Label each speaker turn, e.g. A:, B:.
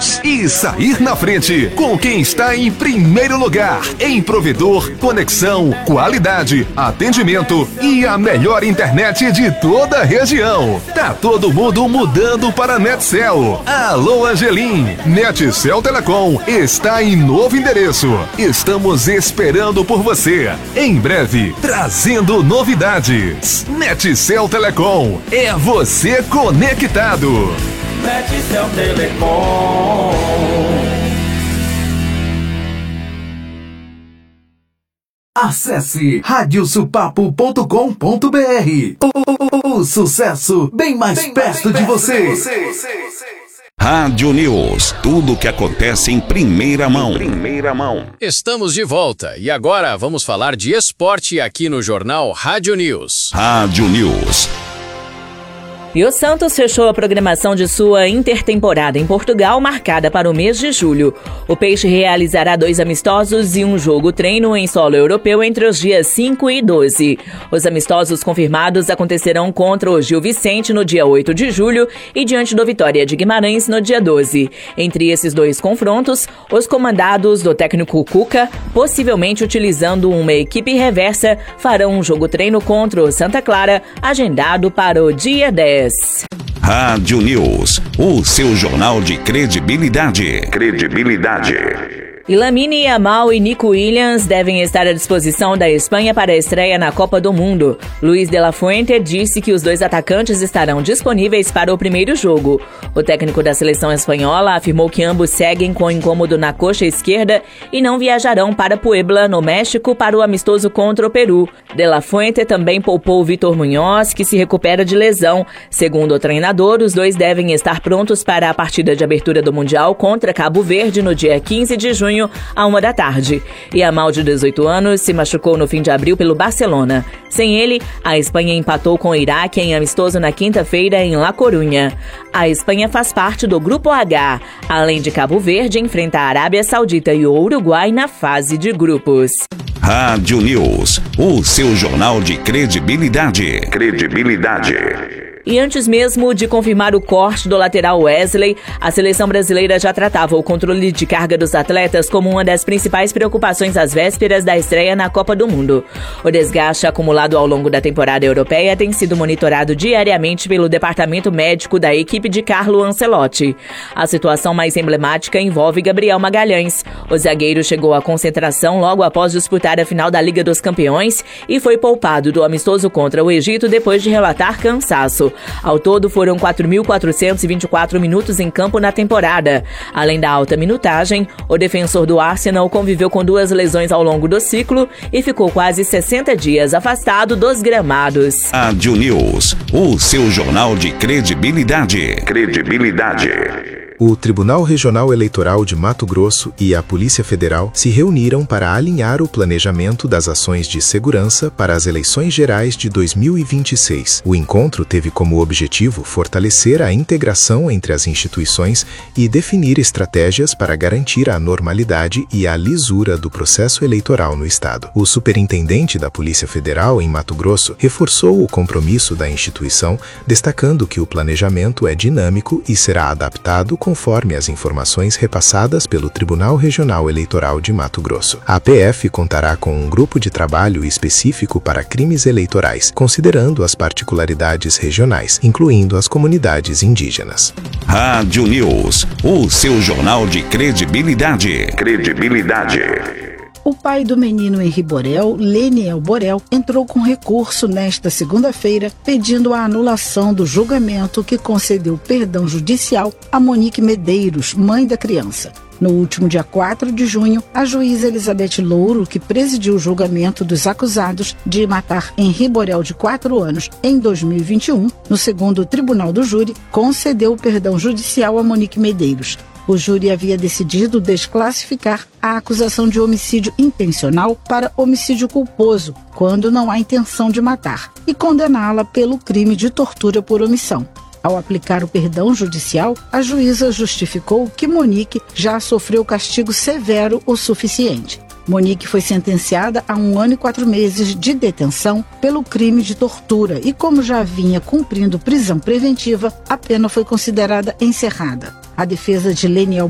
A: News e sair na frente com quem está em primeiro lugar em provedor, conexão, qualidade, atendimento e a melhor internet de toda a região. Tá todo mundo mudando para Netcel. Alô, Angelim. Netcel Telecom está em novo endereço. Estamos esperando por você. Em breve, trazendo novidades. Netcel Telecom é você conectado.
B: Netcel Telecom.
C: Acesse radiosupapo.com.br. O sucesso bem mais perto de você.
D: Rádio News, tudo o que acontece em primeira mão.
E: Estamos de volta e agora vamos falar de esporte aqui no jornal Rádio News.
D: Rádio News.
F: E o Santos fechou a programação de sua intertemporada em Portugal, marcada para o mês de julho. O Peixe realizará 2 amistosos e um jogo-treino em solo europeu entre os dias 5 e 12. Os amistosos confirmados acontecerão contra o Gil Vicente no dia 8 de julho e diante do Vitória de Guimarães no dia 12. Entre esses 2 confrontos, os comandados do técnico Cuca, possivelmente utilizando uma equipe reversa, farão um jogo-treino contra o Santa Clara, agendado para o dia 10.
D: Rádio News, o seu jornal de credibilidade.
F: E Lamine Yamal e Nico Williams devem estar à disposição da Espanha para a estreia na Copa do Mundo. Luis de la Fuente disse que os 2 atacantes estarão disponíveis para o primeiro jogo. O técnico da seleção espanhola afirmou que ambos seguem com incômodo na coxa esquerda e não viajarão para Puebla, no México, para o amistoso contra o Peru. De la Fuente também poupou Vitor Munhoz, que se recupera de lesão. Segundo o treinador, os 2 devem estar prontos para a partida de abertura do Mundial contra Cabo Verde no dia 15 de junho, à 1 da tarde. Yamal, de 18 anos, se machucou no fim de abril pelo Barcelona. Sem ele, a Espanha empatou com o Iraque em amistoso na quinta-feira em La Corunha. A Espanha faz parte do Grupo H. Além de Cabo Verde, enfrenta a Arábia Saudita e o Uruguai na fase de grupos.
D: Rádio News, o seu jornal de credibilidade.
F: E antes mesmo de confirmar o corte do lateral Wesley, a seleção brasileira já tratava o controle de carga dos atletas como uma das principais preocupações às vésperas da estreia na Copa do Mundo. O desgaste acumulado ao longo da temporada europeia tem sido monitorado diariamente pelo departamento médico da equipe de Carlo Ancelotti. A situação mais emblemática envolve Gabriel Magalhães. O zagueiro chegou à concentração logo após disputar a final da Liga dos Campeões e foi poupado do amistoso contra o Egito depois de relatar cansaço. Ao todo, foram 4.424 minutos em campo na temporada. Além da alta minutagem, o defensor do Arsenal conviveu com 2 lesões ao longo do ciclo e ficou quase 60 dias afastado dos gramados.
D: Rádio News, o seu jornal de credibilidade.
G: O Tribunal Regional Eleitoral de Mato Grosso e a Polícia Federal se reuniram para alinhar o planejamento das ações de segurança para as eleições gerais de 2026. O encontro teve como objetivo fortalecer a integração entre as instituições e definir estratégias para garantir a normalidade e a lisura do processo eleitoral no estado. O superintendente da Polícia Federal em Mato Grosso reforçou o compromisso da instituição, destacando que o planejamento é dinâmico e será adaptado conforme as informações repassadas pelo Tribunal Regional Eleitoral de Mato Grosso. A PF contará com um grupo de trabalho específico para crimes eleitorais, considerando as particularidades regionais, incluindo as comunidades indígenas.
D: Rádio News, o seu jornal de credibilidade.
H: O pai do menino Henri Borel, Leniel Borel, entrou com recurso nesta segunda-feira pedindo a anulação do julgamento que concedeu perdão judicial a Monique Medeiros, mãe da criança. No último dia 4 de junho, a juíza Elizabeth Louro, que presidiu o julgamento dos acusados de matar Henri Borel, de 4 anos, em 2021, no segundo tribunal do júri, concedeu o perdão judicial a Monique Medeiros. O júri havia decidido desclassificar a acusação de homicídio intencional para homicídio culposo, quando não há intenção de matar, e condená-la pelo crime de tortura por omissão. Ao aplicar o perdão judicial, a juíza justificou que Monique já sofreu castigo severo o suficiente. Monique foi sentenciada a 1 ano e 4 meses de detenção pelo crime de tortura e, como já vinha cumprindo prisão preventiva, a pena foi considerada encerrada. A defesa de Leniel